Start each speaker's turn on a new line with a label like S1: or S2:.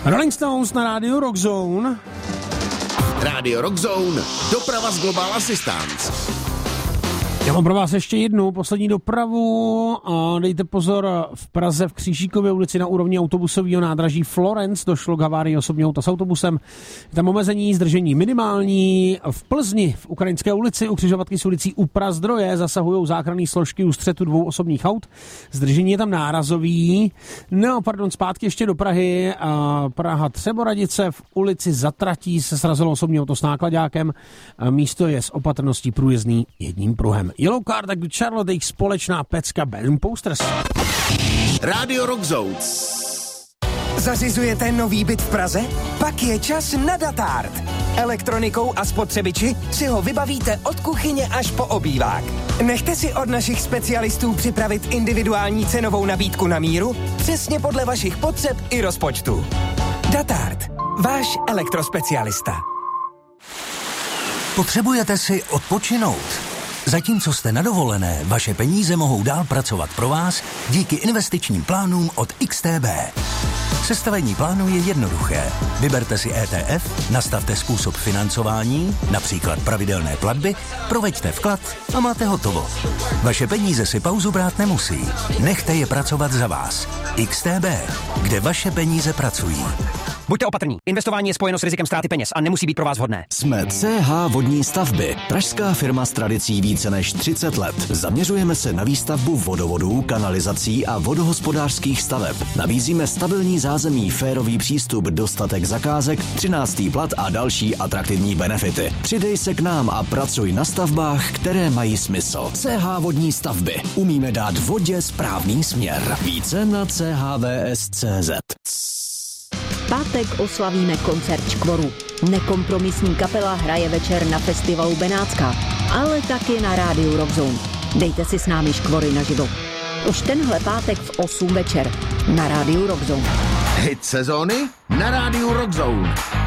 S1: Rolling Stones na rádiu Rockzone.
S2: Radio Rockzone, doprava z Global Assistance.
S1: Já mám pro vás ještě jednu poslední dopravu. Dejte pozor, v Praze v Křížíkově ulici na úrovni autobusového nádraží Florence došlo k havárii osobního auta s autobusem. Tam omezení zdržení minimální. V Plzni v Ukrajinské ulici u křižovatky s ulicí u Prazdroje zasahují záchranné složky u střetu dvou osobních aut. Zdržení je tam nárazový. Zpátky ještě do Prahy. Praha Třeboradice v ulici Zatratí se srazilo osobní auto s nákladákem. Místo je s opatrností průjezdný jedním pruhem. Yellow Card, tak Charlotte, jejich společná pecka Balloon Posters.
S2: Radio Rockzone.
S3: Zařizujete nový byt v Praze? Pak je čas na Datart. Elektronikou a spotřebiči si ho vybavíte od kuchyně až po obývák. Nechte si od našich specialistů připravit individuální cenovou nabídku na míru, přesně podle vašich potřeb i rozpočtu. Datart, váš elektrospecialista.
S4: Potřebujete si odpočinout? Zatímco jste na dovolené, vaše peníze mohou dál pracovat pro vás díky investičním plánům od XTB. Sestavení plánu je jednoduché. Vyberte si ETF, nastavte způsob financování, například pravidelné platby, proveďte vklad a máte hotovo. Vaše peníze si pauzu brát nemusí. Nechte je pracovat za vás. XTB, kde vaše peníze pracují.
S5: Buďte opatrní. Investování je spojeno s rizikem ztráty peněz a nemusí být pro vás vhodné.
S6: Jsme CH Vodní stavby, pražská firma s tradicí více než 30 let. Zaměřujeme se na výstavbu vodovodů, kanalizací a vodohospodářských staveb. Nabízíme stabilní zázemí, férový přístup, dostatek zakázek, 13. plat a další atraktivní benefity. Přidej se k nám a pracuj na stavbách, které mají smysl. CH Vodní stavby. Umíme dát vodě správný směr. Více na chvs.cz.
S7: Pátek oslavíme koncert Čkvoru. Nekompromisní kapela hraje večer na festivalu Benátská, ale taky na rádiu Rockzone. Dejte si s námi Škvory naživo. Už tenhle pátek v 8 večer na rádiu Rockzone.
S2: Hit sezóny na rádiu Rockzone.